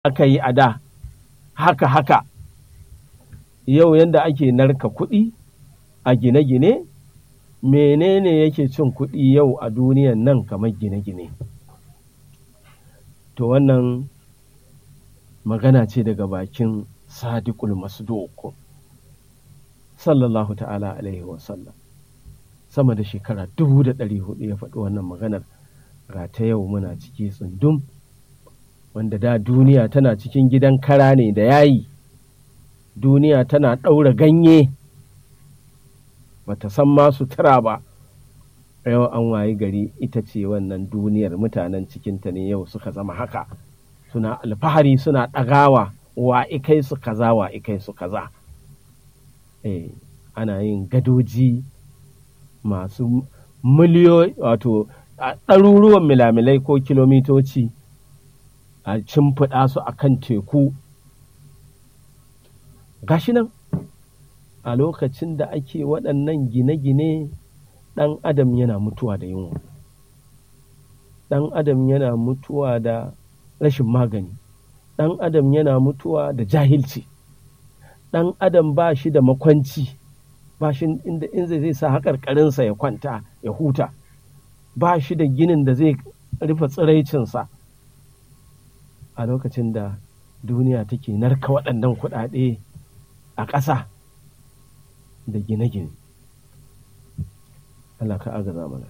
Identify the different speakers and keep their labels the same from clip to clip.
Speaker 1: aka yi a da haka yau yanda ake narka kuɗi a gine-gine, menene yake cin kuɗi yau a duniyan nan kamar gine-gine? To wannan magana ce daga bakin Sadiqul Masduq sallallahu ta'ala alaihi wasallam, sama da shekara 1400 ya faɗi wannan maganar, ga ta yau muna ciki tsundum, wanda da duniya tana cikin gidan kara ne da yayi, duniya tana ɗaura ganye bata san ma sutura ba, yau an wayi gari ita ce wannan duniyar, mutanen cikinta ne yau suka zama haka, suna alfahari suna ɗagawa wa ikai su kaza wa ikai su kaza. Ana yin gadoji masu miliyoyi, wato ɗaruruwan milamilai ko kilomitoci, a cimfiɗa su a kan teku. Gashi nan a lokacin da ake waɗannan gine-gine, ɗan adam yana mutuwa da yunwa, ɗan adam yana mutuwa da rashin magani, ɗan adam yana mutuwa da jahilci, ɗan adam ba shi da makwanci, ba shi inda in zai sa haƙarƙarinsa ya kwanta ya huta, ba shi da ginin da zai rufe tsiraicinsa, a lokacin da duniya take narka waɗannan kuɗaɗe a ƙasa da gine-gine. Allah ka agaza mana.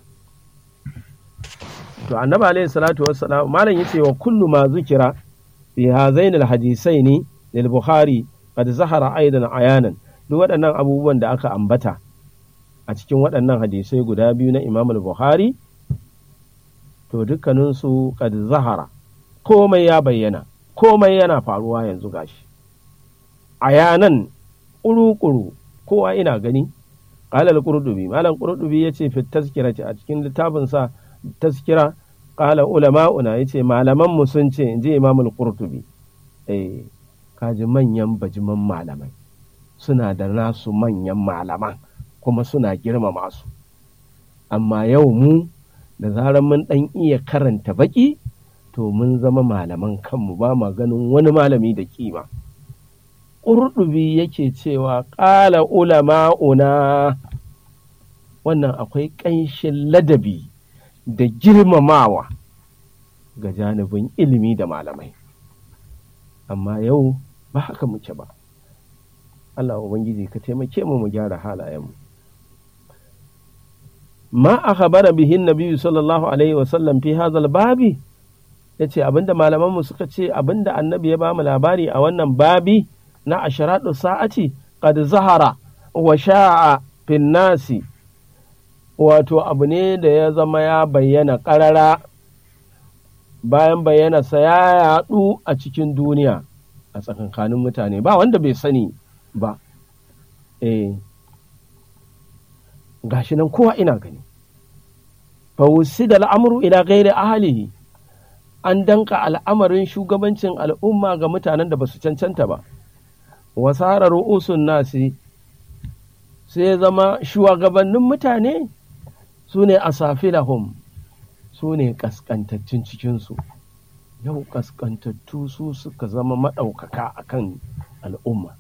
Speaker 1: To annabi alaihi salatu wassalam, malam yace wa kullu ma zukira fi hazain alhadisaini lil bukhari qad zahara aidan ayanan, duk waɗannan abubuwan da aka ambata a cikin waɗannan hadisai guda biyu na Imam al-Bukhari, to dukkaninsu qad zahara, komai ya bayyana, komai yana faruwa yanzu gashi ayanan ƙuru-ƙuru, kowa ina gani. Qala al-Qurtubi, malam Qurtubi yace fi tazkirati, a cikin littafin sa tazkira, qala ulama'una, yace malaman mu sun ce, inji Imam al-Qurtubi, kaji manyan bajiman malamai suna da nasu manyan malaman kuma suna girmama su, amma yau mu da zarar mun dan iya karanta baki to mun zama malaman kanmu, ba ma ganin wani malami da kima. Ƙurɗubi yake cewa ƙala ulama'una, wannan akwai ƙanshin ladabi da girmamawa ga janibin ilimi da malamai, amma yau ba haka muke ba. Allah Ubangiji ka taimake mu gyara halayenmu. Ma akhbara bihi an-nabi sallallahu alaihi wasallam fi hadha al-babi, yace abinda malamanmu suka ce, abinda annabi ya ba mu labari a wannan babi na asharatu sa'ati qad zahara wa sha'a fin nasi, wato abu ne da ya zama ya bayyana ƙarara, bayan bayyanarsa ya yaɗu a cikin duniya a tsakankanin mutane, ba wanda bai sani ba. Gashi nan kowa ina gani. Fa wusida al'amru ila ghairi ahlihi, an danka al'amarin shugabancin al'umma ga mutanen da basu cancanta ba. Wasara ru'usun nasi, sai zama shugabannin mutane su ne asafilahum, su ne ƙasƙantattun cikinsu. Yau ƙasƙantattu su suka zama maɗaukaka a kan al'umma.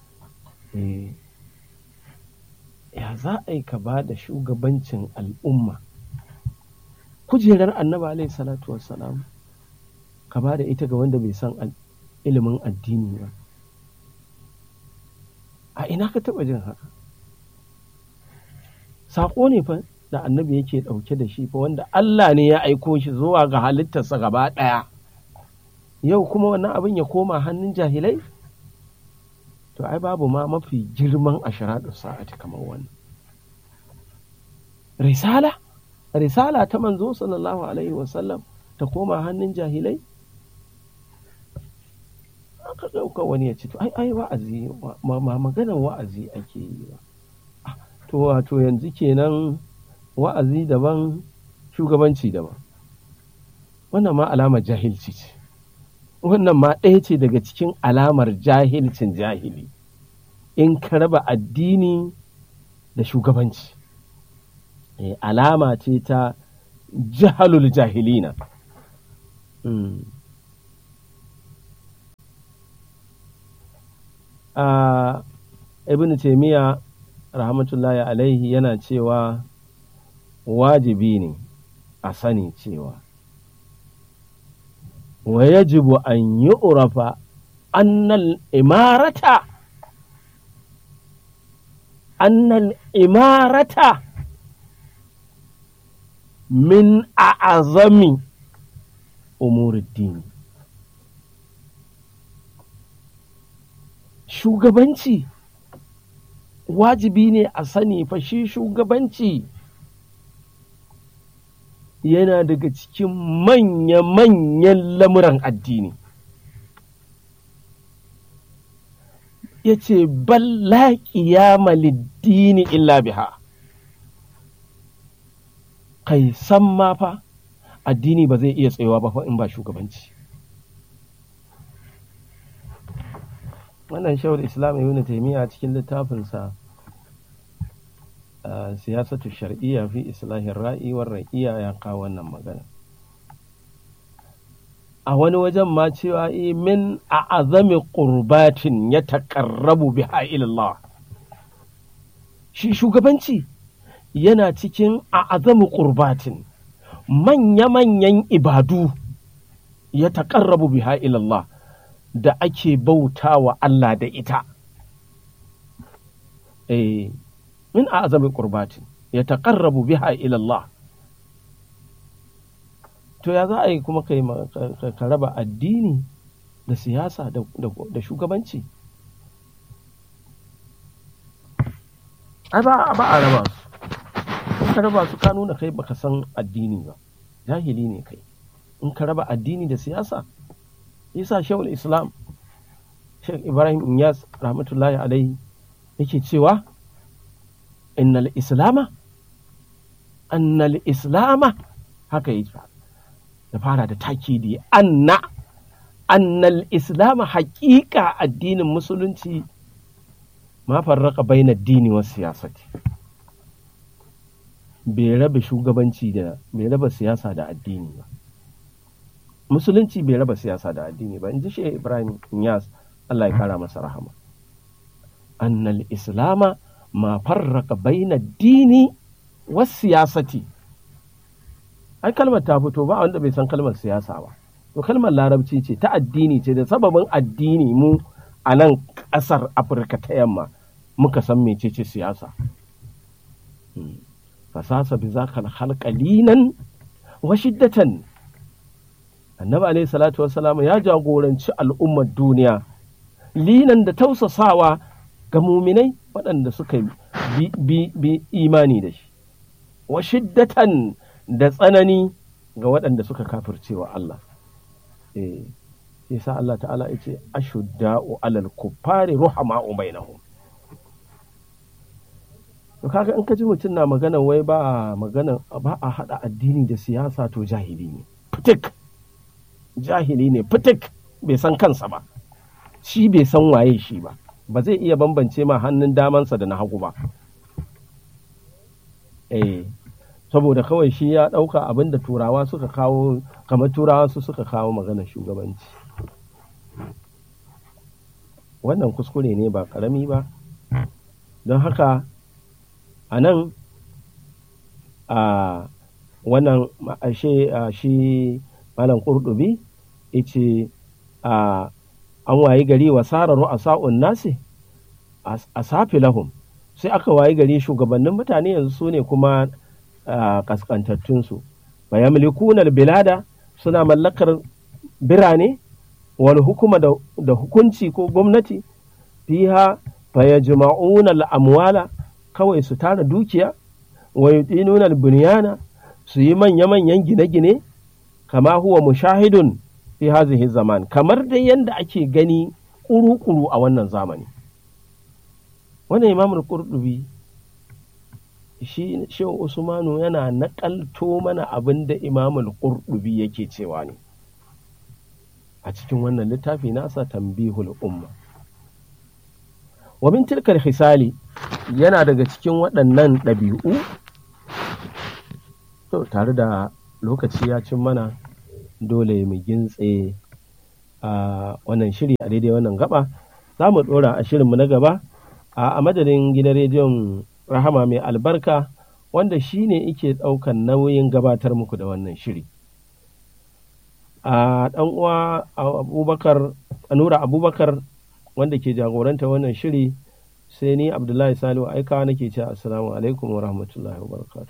Speaker 1: Ya za a yi ka ba da shugabancin al'umma, kujerar annabi alaihi salatu wassalam, ka ba da ita ga wanda bai san ilimin addini ba? A ina ka taɓa jin haka? Saƙo ne fa da annabi yake ɗauke da shi fa, wanda Allah ne ya aiko shi zuwa ga halittarsa gaba ɗaya. Yau kuma wannan abin ya koma hannun jahilai? To ai babu ma mafi girman asharatu sa'ati kamar wannan. Risala ta manzo sallallahu alaihi wasallam ta koma hannun jahilai? Aka ɗauka wani ya ce, to ai wa'azi, ma maganar wa'azi ake yi ba. To wato yanzu kenan wa'azi daban, shugabanci daban. Wannan ma alamar jahilci ce, wannan ma ɗaya ce daga cikin alamar jahilcin jahili, in ka raba addini da shugabanci. Alama ce ta jahalul jahilina. ibn Taymiyyah rahmatullahi alaihi yana cewa wajibi ne a sani cewa wa yajibu an yi urafa annal imarata min a'azami umuruddin. Shugabanci wajibi ne a sani fa shi shugabanci yana daga cikin manya-manyan lamuran addini. Ya ce, balla ƙiyama liddini illa biha. Kai san ma fa addini ba zai iya tsayawa ba fa in ba shugabanci. Wannan shawar Islam Ibn Taymiyyah cikin littafinsa siyasatu shar'iyya fi islahin ra'i war ra'iyya ya kawo wannan magana. A wani wajen ma cewa min a'azami qurbatin ya taqarrabu biha ila Allah. Shi shugabanci yana cikin a'azami qurbatin, manya-manyan ibadu ya taqarrabu biha ila Allah da ake bautawa Allah da ita. Min a'azami qurbatin ya taqarrabu biha ila Allah. To ya za a yi kuma ka raba addini da siyasa da shugabanci? Ai ba a raba su. In ka raba su ka nuna kai baka san addini ba, jahili ne kai. In ka raba addini da siyasa, yasa Shaykhul Islam Sheikh Ibrahim Inyas rahmatullahi alaihi yake cewa innal islama haka yake da fara da takidi annal islama haƙiƙa addinin musulunci ma farraka baina dini wa siyasati, bai raba shugabanci da bai raba siyasa da addini ba. Musulunci bai raba siyasa da addini ba, in ji Sheikh Ibrahim Inyas Allah ya kara masa rahama. Annal islama ma farraka baina dini wa siyasati. Ai kalmar ta fito, ba wanda bai san kalmar siyasa ba. To kalmar larabci ce, ta addini ce, da sababin addini mu a nan ƙasar Afirka ta yamma muka san mecece siyasa. Fasasa bi zakal halqalinan wa shiddatan. Annabi alaihi salatu wassalam ya jagoranci al'ummar duniya linan da tausasawa ga muminai waɗanda suka bi imani da shi, wa shiddatan da tsanani ga waɗanda suka kafircewa Allah. Yasa Allah ta'ala ya ce ashudda'u alal kuffari ruhama'u bainahum. To kaga in ka ji mutum na magana wai ba a hada addini da siyasa, to jahili ne fitik, bai san kansa ba, shi bai san waye shi ba, ba zai iya bambance ma hannun damansa da na hagu ba. Saboda kawai shi ya ɗauka abin da turawa suka kawo, kamar turawa su suka kawo maganar shugabanci. Wannan kuskure ne ba ƙarami ba. Don haka a nan wannan shi malam Qurtubi yace an wayi gari wa sararu asa'un nasi asafi lahum, sai aka wayi gari shugabannin mutane yanzu su ne kuma kaskantattunsu. Wa yamlikuna bilada, suna mallakar birane, wal hukuma da hukunci ko gwamnati, fiha fayajma'una al-amwala, kawai su tara dukiya, wa yutinuna al-bunyana, su yi manya-manyan gine-gine, kama huwa mushahidun fi hazihi zaman, kamar dai yanda ake gani kuru-kuru a wannan zamani. Wannan Imamul Qurtubi shi Shehu Usmanu yana naƙalto mana abin da Imamul Qurtubi yake cewa ne a cikin wannan littafi nasa Tanbihul Umma. Wa min tilkal hisali, yana daga cikin waɗannan ɗabi'u. To tare da lokaci ya cin mana, dole mu gintse a wannan shiri a daidai wannan gaba. za mu ɗora a shirinmu na gaba a madadin gidan rediyon Rahama mai albarka wanda shi ne ike ɗaukan nauyin gabatar muku da wannan shiri. A ɗan uwa Nura Abubakar wanda ke jagoranta wannan shiri, sai ni Abdullahi Salihu Aika nake cewa assalamu alaikum wa rahmatullahi wa barakatuh.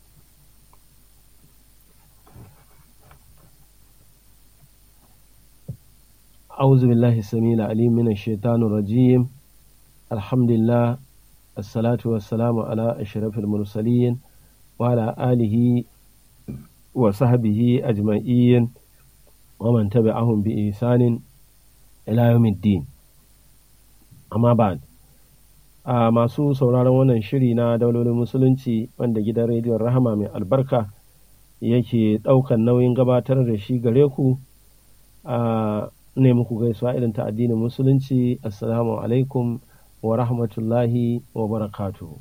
Speaker 1: أعوذ بالله السميع العليم من الشيطان الرجيم. الحمد لله، الصلاة والسلام على أشرف المرسلين وعلى آله وصحبه أجمعين ومن تبعهم بإحسان إلى يوم الدين. أما بعد، masu sauraron wannan shiri na daulolin musulunci wanda gidan rediyon Rahama mai albarka yake ɗaukan nauyin gabatar da shi gare ku, ne muku gaisuwa irin ta addinin musulunci. Assalamu alaikum wa rahmatullahi wa barakatuhu.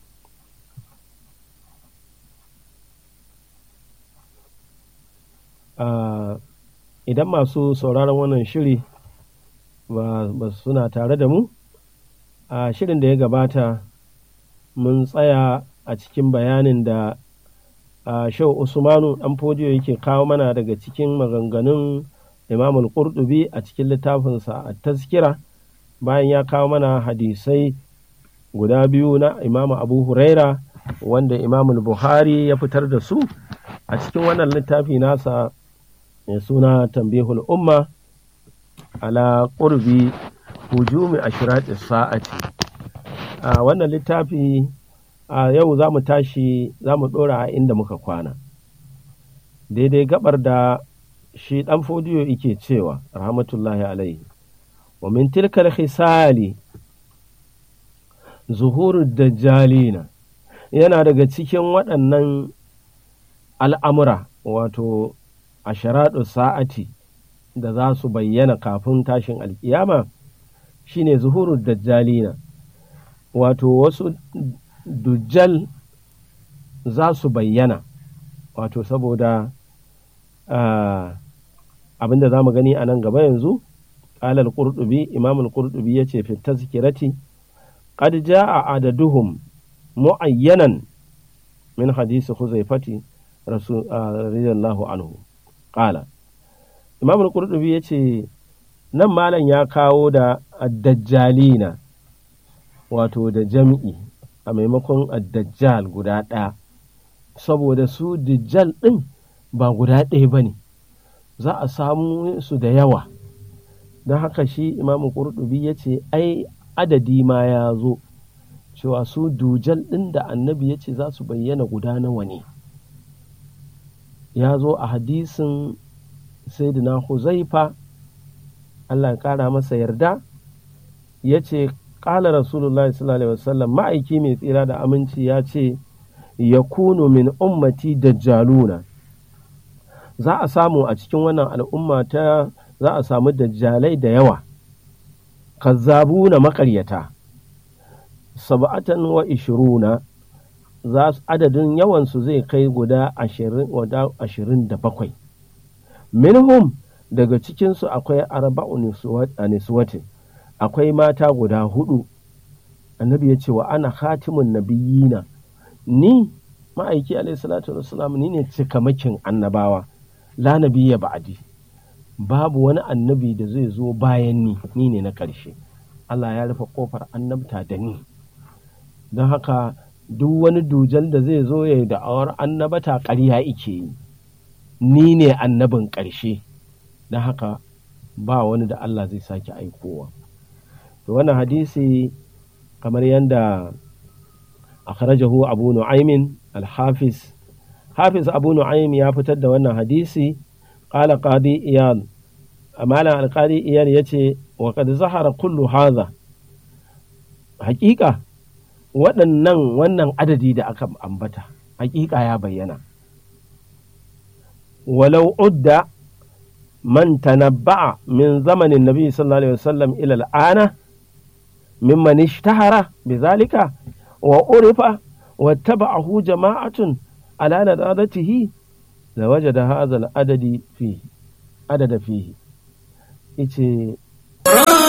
Speaker 1: Idan masu sauraron wannan shiri ba suna tare da mu, a shirin da ya gabata mun tsaya a cikin bayanin da Shehu Usmanu ɗan Fodiyo yake kawo mana daga cikin maganganun Imam al-Qurtubi a cikin littafinsa a Tazkira, bayan ya kawo mana hadisai guda biyu na Imam Abu Huraira wanda Imam Buhari ya fitar da su a cikin wannan littafi nasa mai suna Tanbihul Umma ala qurbi hujumi ashratis sa'ati. A wannan littafi a yau za mu ɗora a inda muka kwana, daidai gabar da shi ɗan Fodiyo yake cewa rahmatullahi alaihi, wa min tilkal khisali zuhurud dajjalina, yana daga cikin waɗannan al'amura wato asharatu sa'ati da za su bayyana kafin tashin alkiyama, shine zuhurud dajjalina, wato wasu dujjal za su bayyana, wato saboda abinda za mu gani a nan gaba yanzu. Qala al-Qurtubi, Imam al-Qurtubi yace fi tazkirati qad jaa adaduhum muayyanan min hadisi Huzaifati radiyallahu anhu qala. Imam al-Qurtubi yace nan malam ya kawo da ad-dajjalina, wato da jam'i a maimakon ad-dajjal guda ɗaya, saboda su dajjal ɗin ba guda ɗaya bane, za a samu su da yawa. Don haka shi Imam Qurtubi ya ce ai adadi ma ya zo cewa su dujal ɗin da annabi ya ce za su bayyana guda nawa ne. Ya zo a hadisin Sayyidina Huzaifa, Allah ya ƙara masa yarda, ya ce ƙala Rasulullahi sallallahu alaihi wasallam, ma'aiki mai tsira da aminci ya ce yakunu min ummati dajjaluna, za a samu a cikin wannan al'umma za a samu dajjalai da yawa, kazzabu na makaryata, 27, adadin yawansu zai kai guda 27. Minhum, daga cikinsu akwai 4 niswatin, akwai mata guda 4. Annabi ya ce wa ana khatimun nabiyina, ni ma'aiki alaihi salatu wassalam ni ne cikamakin annabawa, la nabiyya ba'di, babu wani annabi da zai zo bayan ni ne na ƙarshe. Allah ya rufe ƙofar annabta da ni, don haka duk wani dujal da zai zo ya yi da'awar annabata ƙarya ike yi, ni ne annabin ƙarshe, don haka ba wani da Allah zai sake aikowa. To wannan hadisi kamar yadda akhrajahu Abu Nu'aymin al-Hafiz Abu Nu'aym ya fitar da wannan hadisi. Qala Qadi Iyad, malam al-Qadi Iyad yace wa qad zahara kullu hadha, haƙiƙa wannan adadi da aka ambata haƙiƙa ya bayyana. Walau udda man tanabba'a min zamanin nabi sallallahu alaihi wasallam ila al'ana mimman ishtahara bizalika wa urifa wa taba'ahu jama'atun ala nadadatihi la wajada hadha al-adada fihi. Yace